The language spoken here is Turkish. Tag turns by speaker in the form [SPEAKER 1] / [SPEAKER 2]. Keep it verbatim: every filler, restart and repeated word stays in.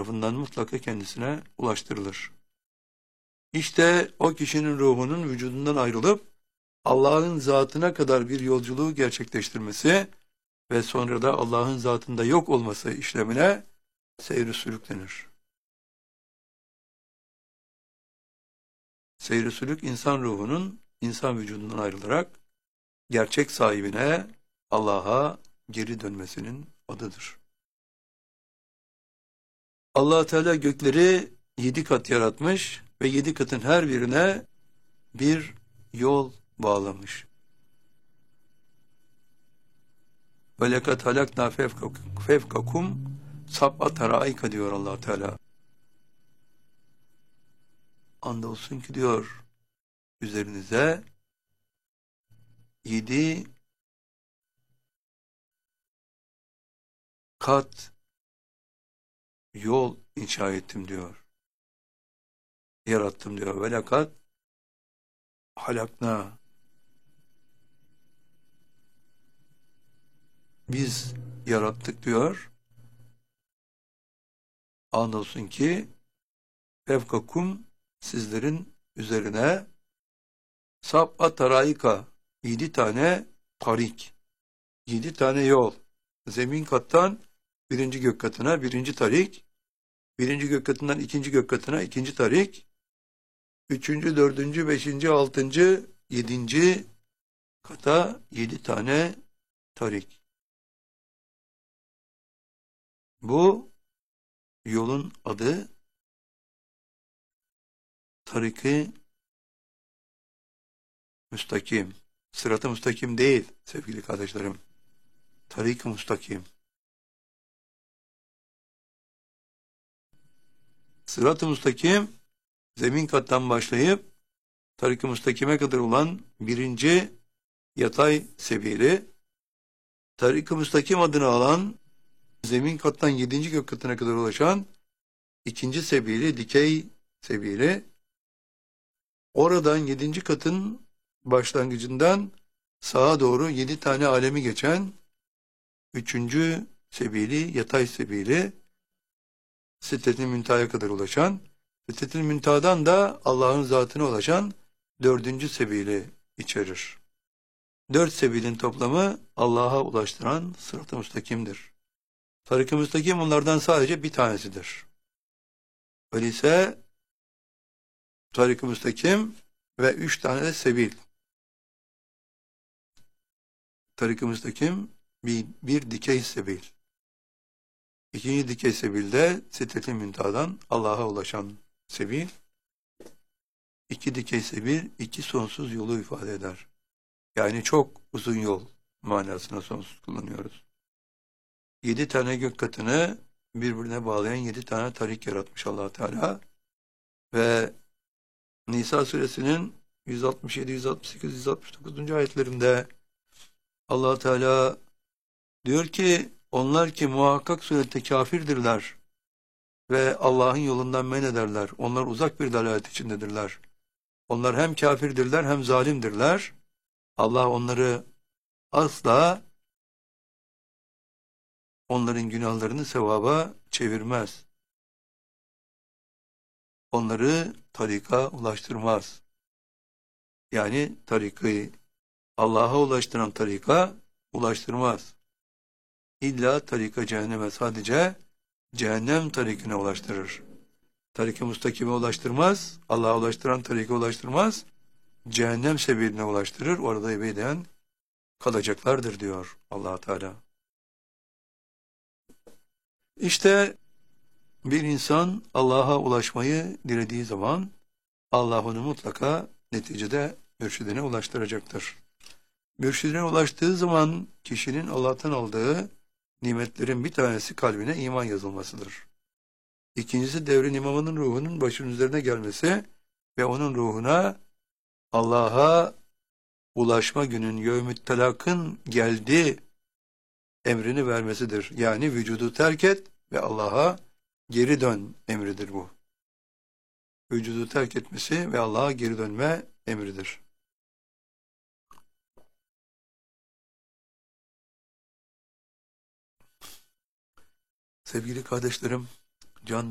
[SPEAKER 1] tarafından mutlaka kendisine ulaştırılır. İşte o kişinin ruhunun vücudundan ayrılıp Allah'ın zatına kadar bir yolculuğu gerçekleştirmesi ve sonra da Allah'ın zatında yok olması işlemine seyr-i sülük denir. Seyr-i sülük insan ruhunun insan vücudundan ayrılarak gerçek sahibine, Allah'a geri dönmesinin adıdır. Allah Teala gökleri yedi kat yaratmış ve yedi katın her birine bir yol bağlamış. Ve lekad halakna fevkakum sab'a taraika diyor Allah Teala. Andolsun ki diyor üzerinize yedi kat yol inşa ettim diyor. Yarattım diyor. Ve lekad halakna, biz yarattık diyor. Andolsun ki fevkakum, sizlerin üzerine sab'a taraika, yedi tane tarik, yedi tane yol. Zemin kattan birinci gök katına birinci tarik, birinci gök katından ikinci gök katına ikinci tarik, üçüncü, dördüncü, beşinci, altıncı, yedinci kata yedi tane tarik. Bu yolun adı tarik-i müstakim. Sırat-ı müstakim değil sevgili kardeşlerim. Tarik-i müstakim. Sırat-ı müstakim zemin kattan başlayıp tarik-i müstakime kadar olan birinci yatay sebiyeli, tarik-i müstakim adını alan zemin kattan yedinci gök katına kadar ulaşan ikinci sebiyeli, dikey sebiyeli, oradan yedinci katın başlangıcından sağa doğru yedi tane alemi geçen üçüncü sebiyeli, yatay sebiyeli, Sidret-i Müntaha'ya kadar ulaşan, Sidret-i Müntaha'dan da Allah'ın zatına ulaşan dördüncü sebiyeli içerir. Dört sebiyenin toplamı Allah'a ulaştıran sırat-ı müstakimdir. Tarik-i müstakim onlardan sadece bir tanesidir. Öyleyse tarik-i müstakim ve üç tane de sebil. Tarik-i müstakim bir, bir dikey sebil. İkinci dikey sebilde Sidret-i Müntaha'dan Allah'a ulaşan sebil. İki dikey sebil, iki sonsuz yolu ifade eder. Yani çok uzun yol manasına sonsuz kullanıyoruz. Yedi tane gök katını birbirine bağlayan yedi tane tarik yaratmış Allah Teala. Ve Nisa suresinin yüz altmış yedi, yüz altmış sekiz, yüz altmış dokuzuncu ayetlerinde Allah Teala diyor ki onlar ki muhakkak surette kafirdirler ve Allah'ın yolundan men ederler. Onlar uzak bir dalalet içindedirler. Onlar hem kafirdirler hem zalimdirler. Allah onları asla onların günahlarını sevaba çevirmez. Onları tarika ulaştırmaz. Yani tarikayı Allah'a ulaştıran tarika ulaştırmaz. İlla tarika cehenneme, sadece cehennem tarikine ulaştırır. Tarik-i müstakime ulaştırmaz, Allah'a ulaştıran tarika ulaştırmaz, cehennem sebebiyle ulaştırır, orada ebediyen kalacaklardır diyor Allah Teala. İşte bir insan Allah'a ulaşmayı dilediği zaman Allah onu mutlaka neticede mürşidine ulaştıracaktır. Mürşidine ulaştığı zaman kişinin Allah'tan aldığı nimetlerin bir tanesi kalbine iman yazılmasıdır. İkincisi devrin imamının ruhunun başının üzerine gelmesi ve onun ruhuna Allah'a ulaşma günün yevmü't telakın geldi emrini vermesidir. Yani vücudu terk et ve Allah'a geri dön emridir bu. Vücudu terk etmesi ve Allah'a geri dönme emridir. Sevgili kardeşlerim, can